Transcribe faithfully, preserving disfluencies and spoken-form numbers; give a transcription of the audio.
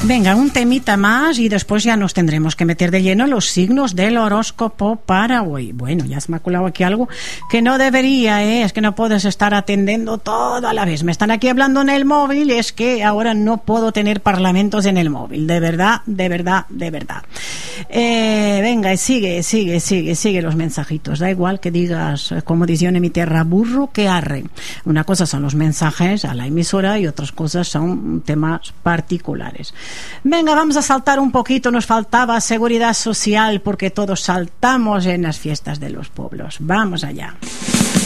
Venga, un temita más y después ya nos tendremos que meter de lleno los signos del horóscopo para hoy. Bueno, ya se me ha colado aquí algo que no debería, ¿eh? Es que no puedes estar atendiendo todo a la vez. Me están aquí hablando en el móvil, es que ahora no puedo tener parlamentos en el móvil. De verdad, de verdad, de verdad. Eh, venga, sigue, sigue, sigue, sigue los mensajitos. Da igual que digas, como dicen en mi tierra, burro que arre. Una cosa son los mensajes a la emisora y otras cosas son temas particulares. Venga, vamos a saltar un poquito. Nos faltaba seguridad social porque todos saltamos en las fiestas de los pueblos. Vamos allá.